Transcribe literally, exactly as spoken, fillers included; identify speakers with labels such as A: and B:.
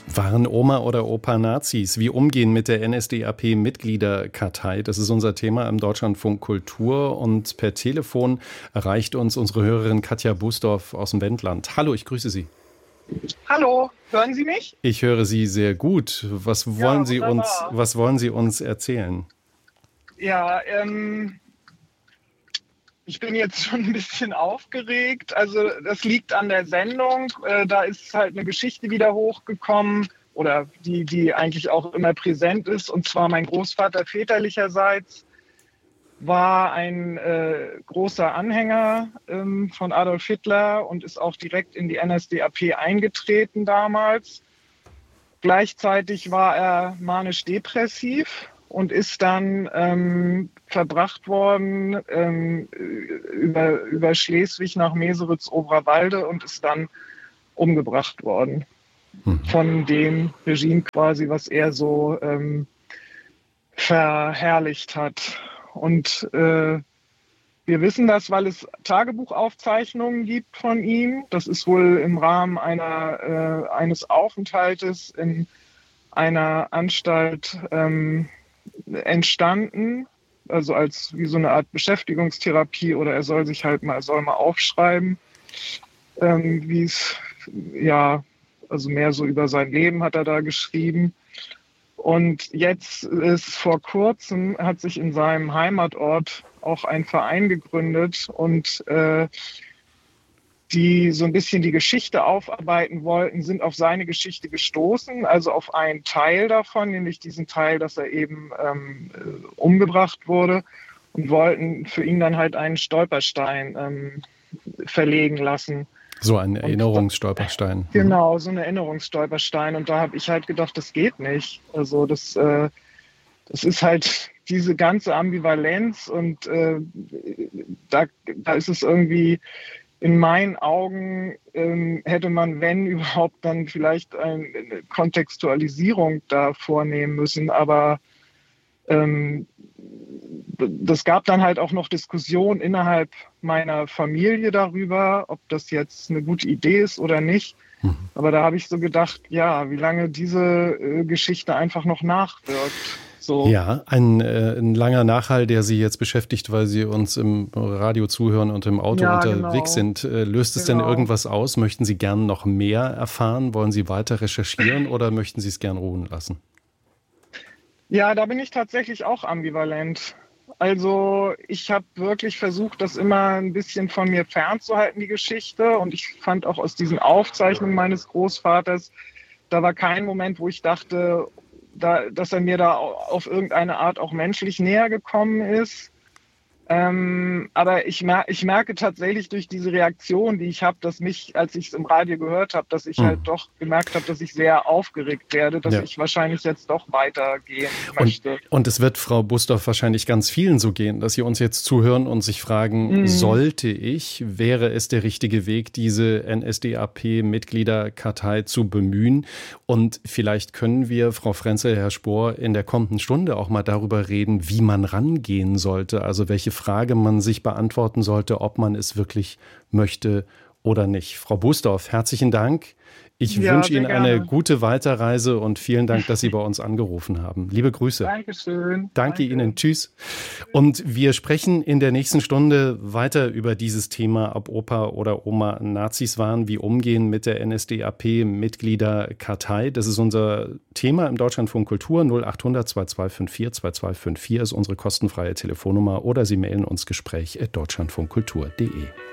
A: Waren Oma oder Opa Nazis? Wie umgehen mit der N S D A P-Mitgliederkartei? Das ist unser Thema im Deutschlandfunk Kultur. Und per Telefon erreicht uns unsere Hörerin Katja Busdorf aus dem Wendland. Hallo, ich grüße Sie.
B: Hallo, hören Sie mich?
A: Ich höre Sie sehr gut. Was wollen, ja, Sie, uns, was wollen Sie uns erzählen?
B: Ja, ähm, ich bin jetzt schon ein bisschen aufgeregt. Also das liegt an der Sendung. Äh, da ist halt eine Geschichte wieder hochgekommen oder die, die eigentlich auch immer präsent ist. Und zwar mein Großvater väterlicherseits war ein äh, großer Anhänger ähm, von Adolf Hitler und ist auch direkt in die N S D A P eingetreten damals. Gleichzeitig war er manisch-depressiv und ist dann ähm, verbracht worden ähm, über, über Schleswig nach Meseritz-Oberwalde und ist dann umgebracht worden. Mhm. Von dem Regime quasi, was er so ähm, verherrlicht hat. Und äh, wir wissen das, weil es Tagebuchaufzeichnungen gibt von ihm. Das ist wohl im Rahmen einer, äh, eines Aufenthaltes in einer Anstalt ähm, entstanden, also als wie so eine Art Beschäftigungstherapie, oder er soll sich halt mal, er soll mal aufschreiben, ähm, wie es, ja, also mehr so über sein Leben hat er da geschrieben. Und jetzt ist vor kurzem, hat sich in seinem Heimatort auch ein Verein gegründet und äh, die so ein bisschen die Geschichte aufarbeiten wollten, sind auf seine Geschichte gestoßen, also auf einen Teil davon, nämlich diesen Teil, dass er eben ähm, umgebracht wurde, und wollten für ihn dann halt einen Stolperstein ähm, verlegen lassen.
A: So ein Erinnerungsstolperstein.
B: Und, genau, so ein Erinnerungsstolperstein. Und da habe ich halt gedacht, das geht nicht. Also das, äh, das ist halt diese ganze Ambivalenz und äh, da, da ist es irgendwie, in meinen Augen ähm, hätte man, wenn überhaupt, dann vielleicht eine Kontextualisierung da vornehmen müssen. Aber ähm, das gab dann halt auch noch Diskussionen innerhalb meiner Familie darüber, ob das jetzt eine gute Idee ist oder nicht. Mhm. Aber da habe ich so gedacht, ja, wie lange diese äh, Geschichte einfach noch nachwirkt. So.
A: Ja, ein, äh, ein langer Nachhall, der Sie jetzt beschäftigt, weil Sie uns im Radio zuhören und im Auto
B: ja,
A: unterwegs
B: genau.
A: sind. Äh, löst es
B: genau.
A: denn irgendwas aus? Möchten Sie gern noch mehr erfahren? Wollen Sie weiter recherchieren oder möchten Sie es gern ruhen lassen?
B: Ja, da bin ich tatsächlich auch ambivalent. Also ich habe wirklich versucht, das immer ein bisschen von mir fernzuhalten, die Geschichte. Und ich fand auch aus diesen Aufzeichnungen meines Großvaters, da war kein Moment, wo ich dachte, da, dass er mir da auf irgendeine Art auch menschlich näher gekommen ist. Ähm, aber ich, mer- ich merke tatsächlich durch diese Reaktion, die ich habe, dass mich, als ich es im Radio gehört habe, dass ich hm. halt doch gemerkt habe, dass ich sehr aufgeregt werde, dass ja. ich wahrscheinlich jetzt doch weitergehen möchte.
A: Und, und es wird Frau Busdorf wahrscheinlich ganz vielen so gehen, dass sie uns jetzt zuhören und sich fragen, mhm. sollte ich, wäre es der richtige Weg, diese N S D A P-Mitgliederkartei zu bemühen? Und vielleicht können wir, Frau Frenzel, Herr Spohr, in der kommenden Stunde auch mal darüber reden, wie man rangehen sollte, also welche Frage man sich beantworten sollte, ob man es wirklich möchte oder nicht. Frau Busdorf, herzlichen Dank. Ich ja, wünsche Ihnen gerne. Eine gute Weiterreise und vielen Dank, dass Sie bei uns angerufen haben. Liebe Grüße.
B: Dankeschön.
A: Danke,
B: Danke
A: Ihnen. Tschüss. Und wir sprechen in der nächsten Stunde weiter über dieses Thema, ob Opa oder Oma Nazis waren, wie umgehen mit der N S D A P-Mitgliederkartei. Das ist unser Thema im Deutschlandfunk Kultur. null acht hundert zwei zwei fünf vier zwei zwei fünf vier ist unsere kostenfreie Telefonnummer oder Sie mailen uns Gespräch at deutschlandfunkkultur punkt de.